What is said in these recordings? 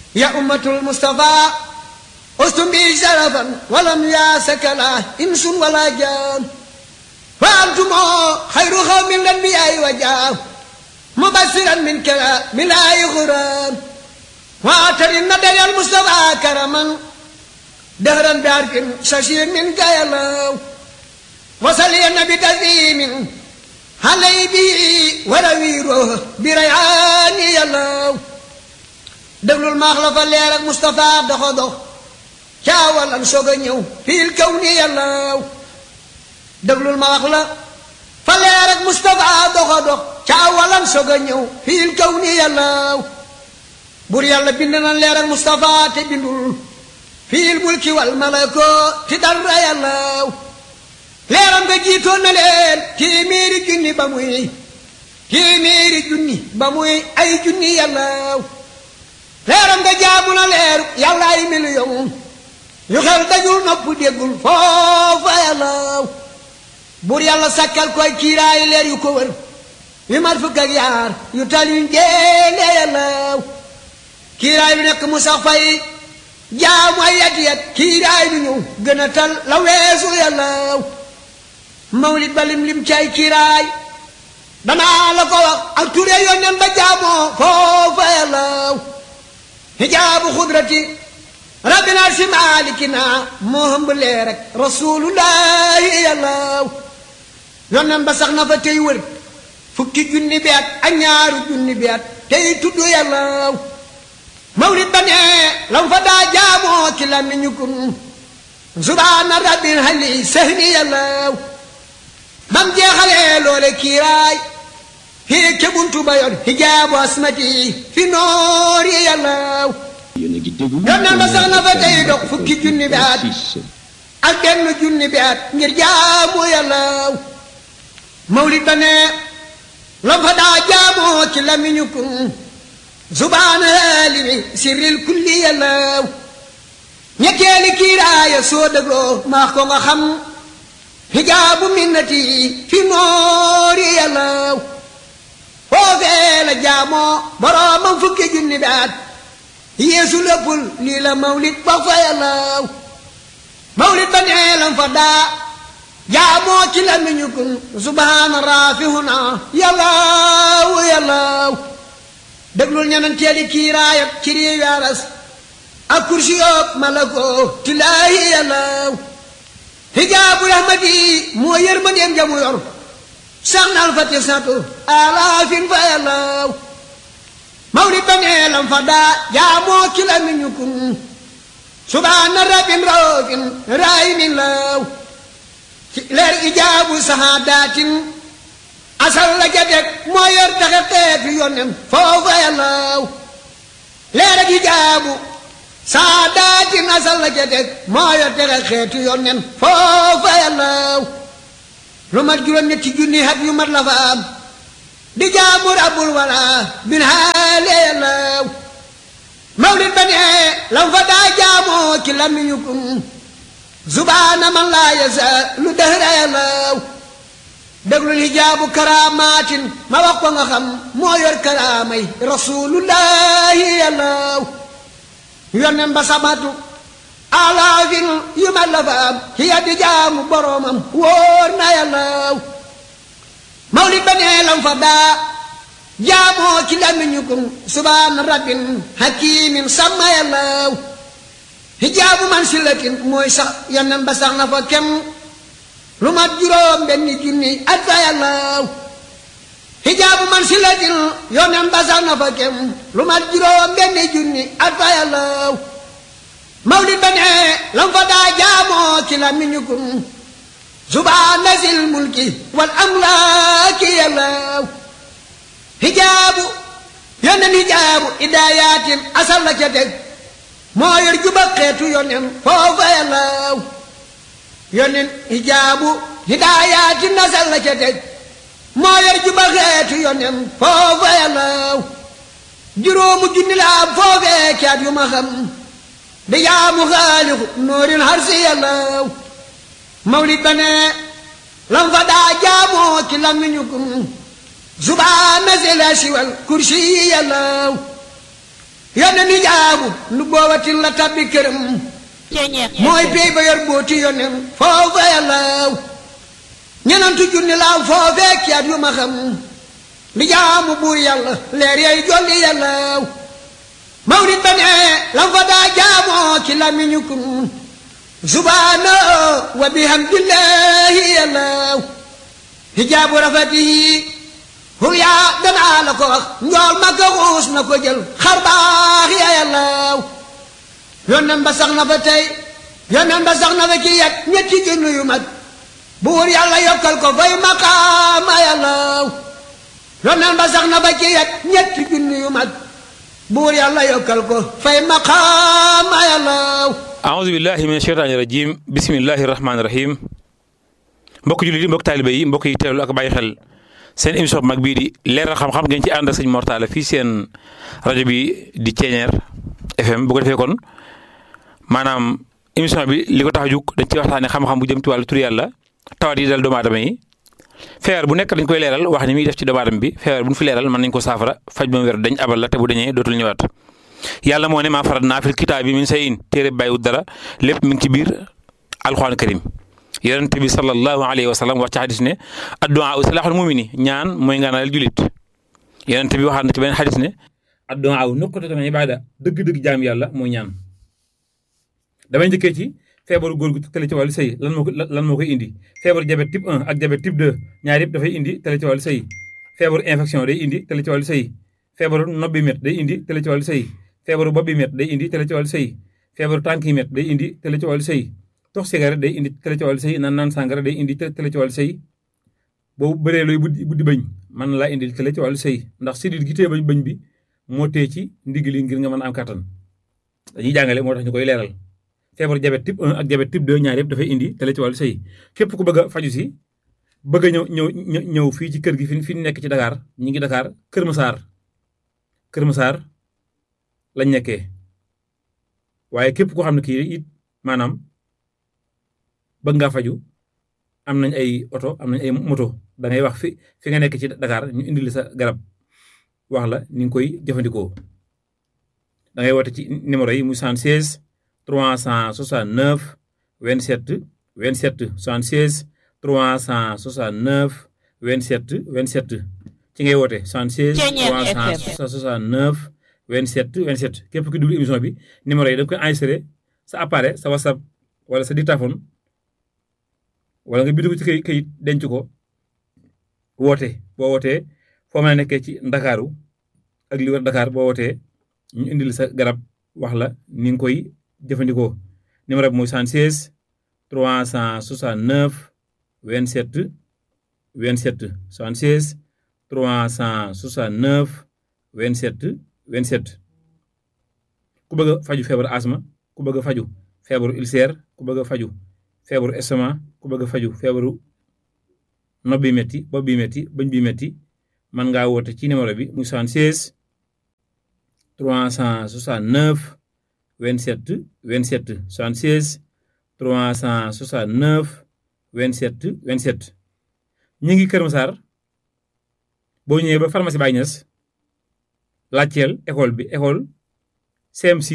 يا أمة المصطفى أستم بي شرفا ولم ياسك لا إنس ولا جان فأنتم خير قوم الأنبياء وجاه مبشرا من كلام لا غرام واتر النبي المصطفى كرما دهرا بارك ششير من كيلو وصلي النبي تسليم علي بي ورويره بريعان يلو دبل المخلف الليل المصطفى دخدو شاولا سوغنيو في الكون يلو دبل المخلف فالليل المصطفى دخدو شاولا سوغنيو في الكون يلو بور يالا بندنا الليل المصطفى تبندل في الملك والملكوت تدر يلو leeram nga jiitoon na leen téeméeri junni ba muy ay junni yàllaaw leeram nga jaamu na leeru yàllaay miliyoŋ yu xel dajul nopp déggul foofa yàllaaw buur yàlla sakkal koy kiiraay leer yu ko wër yu mat fukk ak yaar yu tal yu njéene yàllaaw kiiraay lu nekk mu sax fay jaamu ay yat kiiraay lu ñëw gën a tal la weesu yàllaaw mawlid ba lim cay kiiraay danaa la ko wax ak ture yónneen ba jaamoo foofa yàllaaw hijaabu xudrati rabbina si maalikina moo hëmb leer rek rasulullahi yàllaaw yónneen ba sax na fa tey wër fukki junni bi at ak ñaaru junni bi at tey tudd yàllaaw mawlid ba ne lam fa daa jaamoo ci lamiñu kun subhaana rabbil hali sahni yàllaaw bam jeexalee loole kiiraay fii ke buntu ba yor hijaabu asmati fi noori yàllaaw yónneen ba sax na fa tey dox fukki junni bi at ak benn junni bi at ngir jaamu yàllaaw mawlid ba ne lam fa daa jaamoo ci lamiñu kun subhaana limi sirril kulli yàllaaw ñetteeli kiiraaya soo dégloo maax ko nga xam hijaabu minnati fi noori yàllaaw foofee la jaamoo boroomam fukki junni bi at yeesu léppul lii la mawlid ba fa yàllaaw mawlid ba nee lam fa daa jaamoo ci la miñu kun subhaana raafihuna yàllaaw yàllaaw déglul ñenanteeli kiiraayat ci réewi aras ak kursi yoog malakoo tilaahi yàllaaw hijaabu rahmati moo yërmandeem jamu yor sax nal fa tisatu alaafin fa yàllaaw mawlid ba nee lam fa daa jaamoo ci la miñu kun subhaana rabbin raofin raayimin laaw ci leer ijaabu sahaadatin asal la jadeg moo yor taxe teefi yonen foofa yàllaaw leer ak ijaabu saadaati nasal la ca teg moo yor tere xeetu yónneen foofa yàllaaw lu mat juróom-ñetti junni hat yu mat la fa am di jaamu rabbul wala bin haale yàllaaw mawlid ba ne lam fa daa jaamoo ci lamiñu kun subhaana man laa yasa lu dëhra yàllaaw déglul hijaabu karaamaatin ma wax ko nga xam moo yor karaamay rasulullahi yàllaaw yónneen ba sabatu alaafin yu ma la fa am ci yaddi jaamu boroomam wóor na yàllaaw mawlid ba nee lam fa daa jaamoo ci lamiñu kun subhaana rabbin hakimin sama yàllaaw hijaabu man silatin mooy sax yónneen ba sax na fa kem lu mat juróom benni junni at fa yàllaaw hijaabu man silatin yónneen ba sax na fa kem lu mat juróom benni junni at fa yàllaaw mawlid ba ne lam fa daa jaamoo ci lamiñu kun subhaana zil mulki wal amlaaki yàllaaw hijaabu yónneen hijaabu idaayatin asal la ca teg moo yor juba xeetu yónneen foofa yàllaaw yónneen hijaabu hidaayatin asal la ca teg moo yor juba xeetu yónneen foofa yàllaaw juróomu junni la am foofee caat yu ma xam di jaamu xaalixu noorin harsi yàllaaw mawlid ba ne lam fa daa jaamoo ci lamiñu kun subhaana zil arshi wal kursi yàllaaw yónne ni jaabu nu boobatin la tabbi këram mooy pey ba yor booti yónneen foofa yàllaaw ñenantu junni laaw foofee ci at yu ma xam li jaamu buur yàlla leer yay jolli yàllaaw mawlid ba ne lam fa daa jaamoo ci lamiñu kun subhaana wa bihamdillahi yàllaaw hijaabu rafatihi hur yaa danaa la ko wax njool ma ko xuus na ko jël xar baax ya yàllaaw yónneen ba sax na fa tey yónneen ba sax na fa ci yet ñetti junni yu mat buur yàlla yokkal ko fay maqaama yàllaaw yónneen ba sax na fa ci yet ñetti junni yu mat buur yàlla yokkal ko fay maqaama yàllaaw aouzu billahi min sheytaani rajim bismillahi rahmaani rahim mbokk jullit yi mbokk taalibe yi mbokk yi teewlu ak bàyyi xel seen émission bu mag bii di leeral xam-xam ngeen ci ànd ak sëñ Mor Talla fii seen rajo bi di Thiéniere FM bu ko defee kon maanaam émission bi li ko tax a jug dañ ci waxtaanee xam-xam bu jëm ci wàllu tur yàlla tawat yi dal doomu aadama yi feebar bu nekk dañ koy leeral wax ni muy def ci doomu aadama bi feebar bu ñu fi leeral mën nañ ko saafara faj ba mu wér dañ abal la te bu dañee dootul ñëwaat yàlla moo ne maa farat naa fil kitaab bi min shay'in téere bàyyiwut dara lépp mi ngi ci biir alxuraan karim yonent bi sallallahu alayhi wa sallam wax ci xadis ne addu'a silaaxul mumini ñaan mooy ngaanal julit yonent bi waxaat na ci beneen xadis ne addu'a nuqtatun min ibaada dëgg-dëgg jaam yàlla mooy ñaan damay njëkkee ci feebaru góor gu tële ci wàllu sëy lan moo koy indi feebaru diabète type 1 ak diabète type 2 ñaar yëpp dafay indi tële ci wàllu sëy feebaru infection day indi tële ci wàllu sëy feebaru nopp bi met day indi tële ci wàllu sëy feebaru bopp bi met day indi tële ci wàllu sëy feebaru tànk yi met day indi tële ci wàllu sëy tox cigarette day indi tële ci wàllu sëy naan sàngara day indi tële ci wàllu sëy boobu bëree looy buddi bañ mën laa indi tële ci wàllu sëy ndax sidit gi tee bañ bi moo tee ci ndigg li ngir nga mën a am kàttan dañuy jàngale moo tax ñu koy leeral feebaru diabète type 1 ak diabète type 2 ñaar yëpp dafay indi tële ci wàllu sëy képp ku bëgg a faju si bëgg a ñëw fii ci kër gi fi nekk ci Dakar ñi ngi Dakar Kër Massar lañ nekkee waaye képp koo xam ne kii it maanaam bëgg ngaa faju am nañ ay oto am nañ ay moto da ngay wax fi nga nekk ci Dakar ñu indil sa garab wax la ni nga koy jëfandikoo da ngay woote ci numéro yi muy 76 369 27 27 76 369 27 27 ci ngay woote 76 369 27 27 képp ki dugg émission bi numéro yi da nga koy enregistré sa appareil sa WhatsApp wala sa dictaphone wala nga bind ko ci kayit denc ko woote boo wootee foo mën a nekkee ci Ndakaaru ak li wër Dakar boo wootee ñu indil sa garab wax la ni nga koy jëfandikoo numéro bi mooy 76 369 27 27 76 369 27 27 ku bëgg a faju feebaru asma ku bëgg a faju feebaru ulcère ku bëgg a faju feebaru estomac ku bëgg a faju feebaru nopp bi métti bopp bi métti bëñ bi métti mën ngaa woote ci numéro bi muy 76 369 27 27 76 369 27 27 ñu ngi Kër Massar boo ñëwee ba pharmacie Baye Niass laajteel école bi école CM6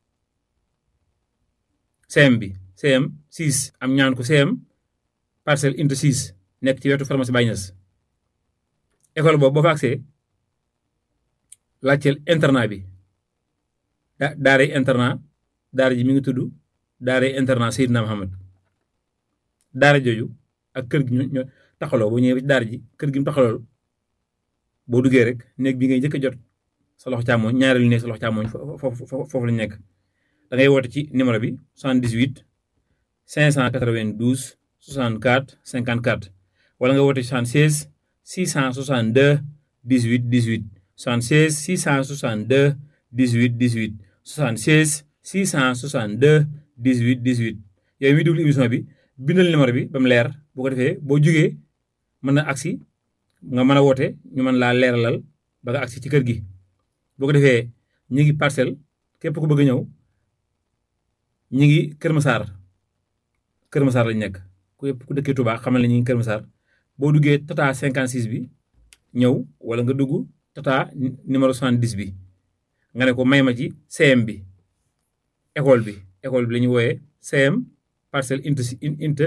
CM bi CM6 am ñaan ko CM parcelle unité 6 nekk ci wetu pharmacie Baye Niass école boobu boo fa agsee laajteel internat bi daaray internat daara ji mi ngi tudd daaray internat Seydina Mohamed daara jooju ak kër gi ñoo taxaloo boo ñëwee ci daara ji kër gi mu taxalool boo duggee rek néeg bi ngay njëkk a jot sa loxo càmmooñ ñaareelu néeg sa loxo càmmooñ foofu lañ nekk da ngay woote ci numéro bi 78 592 64 54 wala nga woote 76 662 18 18 76 662 18 18 76 662 18 18 yow mi déglu émission bi bindal numéro bi ba mu leer bu ko defee boo jugee mën na agsi nga mën a woote ñu mën laa leeralal ba nga agsi ci kër gi boo ko defee ñi ngi parcelle képp ku bëgg a ñëw ñi ngi Kër Massar lañ nekk ku dëkkee Touba xamal ne ñi ngi Kër Massar boo duggee tata 56 bi ñëw wala nga dugg tata numéro 70 bi nga ne ko may ma ci CM bi école bi la ñuy wooyee CM parcelle inte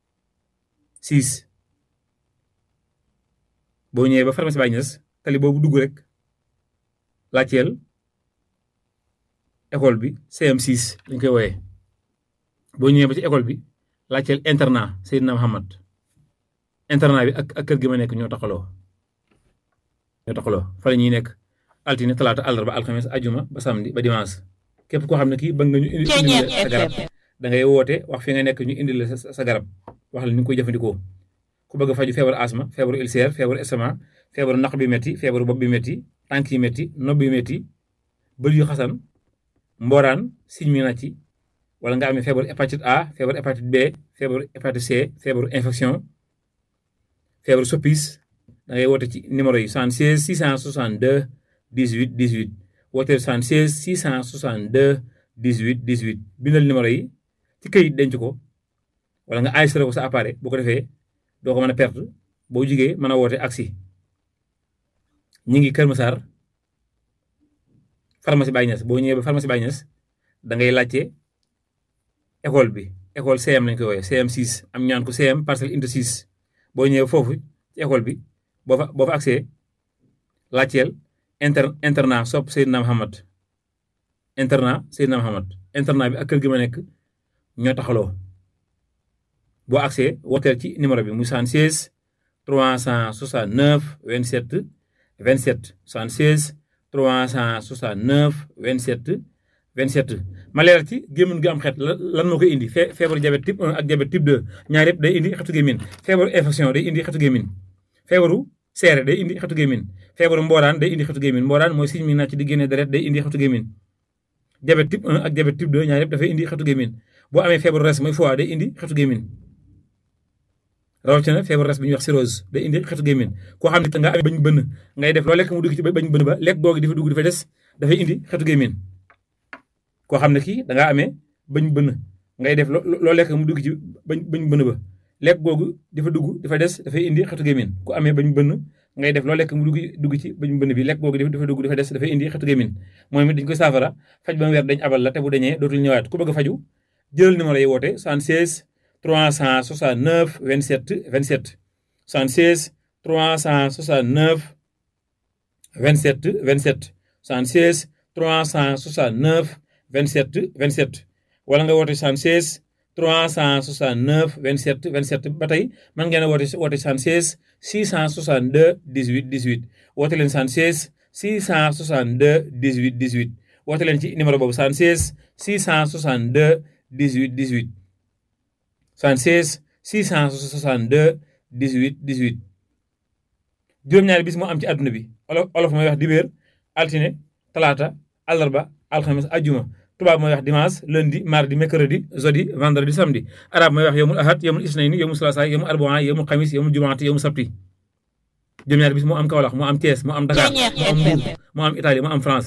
6 boo ñëwee ba pharmacie Baye Niass tali boobu dugg rek laajteel école bi CM 6 lañ koy wooyee boo ñëwee ba ci école bi laajteel internat Seydina Mohamed internat bi ak kër gi ma nekk ñoo taxaloo fa la ñuy nekk altine talaata àllarba alxames ajuma ba samedi ba dimanche képp koo xam ne kii bëgg nga ñu indi sa garab da ngay woote wax fi nga nekk ñu indi la sa garab wax la ni nga koy jëfandikoo ku bëgg a faju feebaru asma feebaru ulcère feebaru estomac feebaru naq bi métti feebaru bopp bi métti tànk yi métti nopp bi métti bël yu xasan mbooraan siñ mi nàcci wala nga amee feebaru hépatite A feebaru hépatite B feebaru hépatite C feebaru infection feebaru soppis da ngay woote ci numéro yi 76 662 18 18 wooteel 76 662 18 18 bindal numéro yi ci këyit denc ko wala nga enregistré ko sa appareil bu ko defee doo ko mën a perte boo jugee mën a woote aksi ñi ngi Kër Massar pharmacie Baye Niass boo ñëwee ba pharmacie Baye Niass da ngay laajte école bi école CM lañ koy wooye CM 6 am ñaan ko CM parcelle inte 6 boo ñëwee foofu ci école bi boo fa accès laajteel internat sopp Seydina Mohamed internat bi ak kër gi ma nekk ñoo taxaloo boo accès wooteel ci numéro bi mu 76 369 27 27 76 369 27 27 ma leeral ci gémmiñ gi am xeet lan moo koy indi feebaru diabète type 1 ak diabète type 2 ñaar yëpp day indi xetu gémmiñ feebaru infection day indi xetu gémmiñ feebaru seere day indi xetu gémmiñ feebaru mbooraan day indi xetu gémmiñ mbooraan mooy siñ mi nàcc di génne deret day indi xetu gémmiñ diabète type 1 ak diabète type 2 ñaar yëpp dafay indi xetu gémmiñ boo amee feebaru res mooy foie day indi xetu gémmiñ rawatina feebaru res bi ñuy wax cirrhose day indi xetu gémmiñ koo xam ne nga amee bañ bënn ngay def loo lekk mu dugg ci bañ bënn ba lekk googu di fa dugg di fa des dafay indi xetu gémmiñ koo xam ne kii dangaa amee bañ bënn ngay def loo lekk mu dugg ci bañ bënn ba lekk googu di fa dugg di fa des dafay indi xetu gémmiñ ku amee bañ bënn ngay def loo lekk mu dugg ci bañ bënn bi lekk googu di fa dugg di fa des dafay indi xetu gémmiñ mooy it dañ koy saafara faj ba mu weer dañ abal la te bu dañee dootul ñëwaat ku bëgg a faju jëlal numéro yi woote 76 369 27 27 76 369 27 27 76 369 27 27 wala nga woote 76 369 27 27 ba tey mën ngeen a woote 76 662 18 18 woote leen 76 662 18 18 woote leen ci numéro boobu 76 662 18 18 76 662 18 18 juróom-ñaari bis moo am ci àdduna bi olof mooy wax dibéer altine talaata àllarba alxames ajjuma tubaab mooy wax dimanche lundi mardi mercredi jeudi vendredi samedi arab mooy wax yowmul ahad yowmul isnayni yowmul salaasa yowmul arbaa yowmul xamis yowmul jumaati yowmul sabti juróom-ñaari bis moo am Kaolack moo am Thiès moo am Dakar moo am Mbuur moo am Italie moo am France